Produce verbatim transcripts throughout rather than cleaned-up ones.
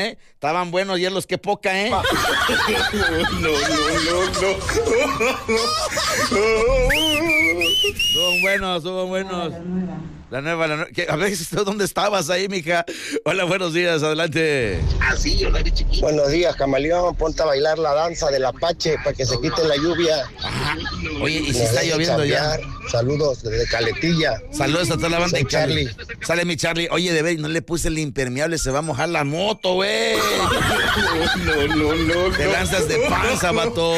¿Eh? Estaban buenos hielos, qué poca, ¿eh? No, no, no, no. Estuvo buenos, estuvo buenos. La nueva, la nueva. A ver, ¿dónde estabas ahí, mija? Hola, buenos días, adelante. Así, hola, de chiquito. Buenos días, camaleón. Ponte a bailar la danza del Apache para que se quite la lluvia. Ajá. Oye, y si Nos está deje lloviendo ya. chambear. Saludos desde Caletilla. Saludos a toda la banda Soy de Cali. Charlie. Sale mi Charlie. Oye, de ver, no le puse el impermeable, se va a mojar la moto, güey. No, no, no. Te lanzas de panza, vato.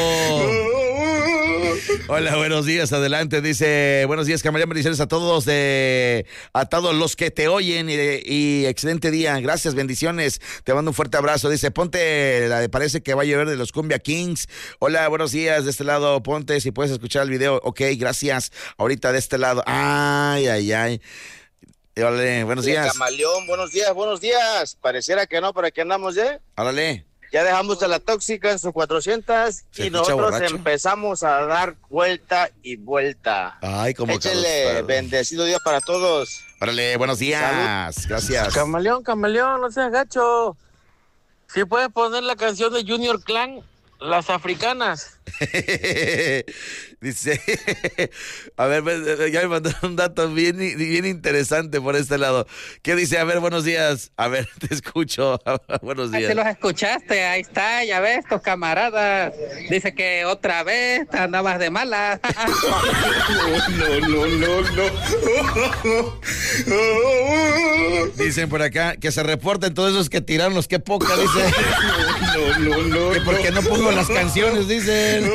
Hola, buenos días, adelante. Dice, buenos días, camarada, bendiciones a todos, de, a todos los que te oyen y, y excelente día. Gracias, bendiciones. Te mando un fuerte abrazo. Dice, ponte la de parece que va a llover de los Cumbia Kings. Hola, buenos días, de este lado, ponte si puedes escuchar el video. Ok, gracias. Ahorita de este lado. Ay, ay, ay. Órale, buenos días. Camaleón, buenos días, buenos días. Pareciera que no, pero aquí andamos, ¿eh? Órale. Ya dejamos a la tóxica en sus cuatrocientas Se y escucha nosotros borracho. empezamos a dar vuelta y vuelta. Ay, como Échale, Carlos. bendecido día para todos. Órale, buenos días. Salud. Gracias. Camaleón, camaleón, no seas gacho. Si puedes poner la canción de Junior Clan, Las Africanas. Dice, a ver, ya me mandaron un dato bien, bien interesante por este lado. ¿Qué dice? A ver, buenos días. A ver, te escucho. Buenos Ahí días. te los escuchaste, ahí está, ya ves, tus camaradas. Dice que otra vez te andabas de mala. No, no, no, no. Dicen por acá que se reporten todos esos que tiraron los que poca, dice. No, no, no. Que porque no pongo las canciones, dicen.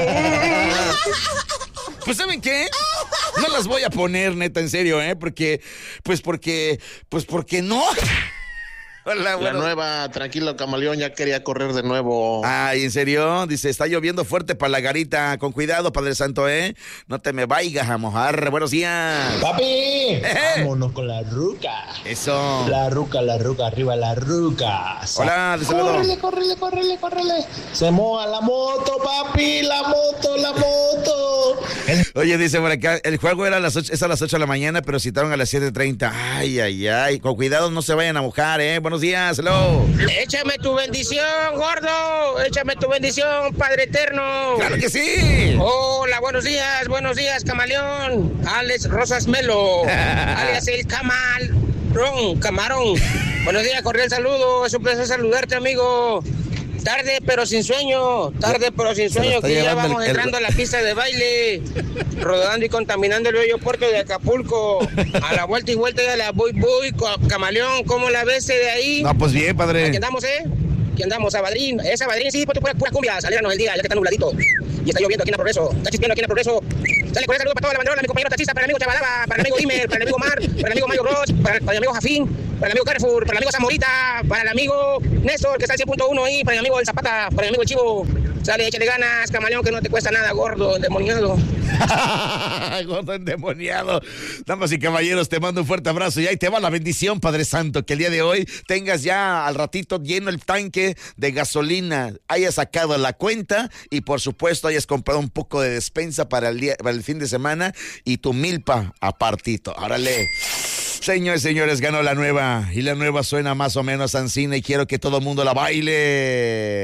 Pues ¿saben qué? No las voy a poner, neta, en serio, ¿eh? Porque, pues porque, pues porque no. Hola, La bueno. nueva, tranquilo, camaleón, ya quería correr de nuevo. Ay, ¿en serio? Dice, está lloviendo fuerte para la garita. Con cuidado, Padre Santo, ¿eh? No te me vayas a mojar. Buenos días. ¡Papi! Eh. Vámonos con la ruca. Eso. La ruca, la ruca, arriba la ruca. Hola, de saludo. Córrele, córrele, córrele, córrele. Se moja la moto, papi, la moto, la moto. Oye, dice por acá, el juego era a las ocho, es a las ocho de la mañana, pero citaron a las siete treinta. Ay, ay, ay. Con cuidado, no se vayan a mojar, ¿eh? Buenos días, hello. Échame tu bendición, gordo. Échame tu bendición, Padre Eterno. ¡Claro que sí! Hola, buenos días, buenos días, camaleón. Alex Rosas Melo, alias el Camarón, Camarón. Buenos días, cordial saludo. Es un placer saludarte, amigo. Tarde pero sin sueño, tarde pero sin Se lo sueño, está que ya llevando vamos el- el- entrando a la pista de baile, rodando y contaminando el bello puerto de Acapulco. A la vuelta y vuelta ya la voy, voy, camaleón, ¿cómo la ves de ahí? No, pues bien, Aquí padre. andamos, ¿eh? Aquí andamos, Sabadrín. Esa Sabadrín, sí, ponte pura, pura cumbia. Alégranos el día, ya que está nubladito. Y está lloviendo aquí en el Progreso. Está chispeando aquí en el Progreso. Sale con el saludo para toda la banderola, mi compañero taxista, para el amigo Chabadaba, para el amigo Imer, para el amigo Mar, para el amigo Mayo Ross, para, para el amigo Jafín, para el amigo Carrefour, para el amigo Zamorita, para el amigo Néstor, que está al cien punto uno ahí, para el amigo El Zapata, para el amigo El Chivo. Sale, échale ganas, camaleón, que no te cuesta nada, gordo, endemoniado. Gordo endemoniado. Damas y caballeros, te mando un fuerte abrazo y ahí te va la bendición, Padre Santo, que el día de hoy tengas ya al ratito lleno el tanque de gasolina, hayas sacado la cuenta y por supuesto hayas comprado un poco de despensa para el día, para el fin de semana y tu milpa apartito. Órale. Señores, señores, ganó la nueva y la nueva suena más o menos ansina y quiero que todo el mundo la baile.